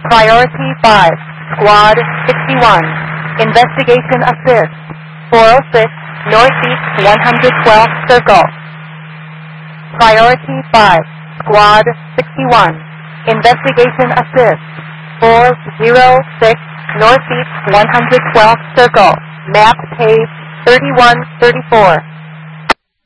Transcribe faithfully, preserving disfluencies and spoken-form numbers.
Priority five, Squad sixty-one. Investigation assist. four oh six, Northeast one hundred twelve Circle. Priority five, Squad sixty-one. Investigation assist. four oh six, Northeast one hundred twelve Circle. Map page thirty-one thirty-four.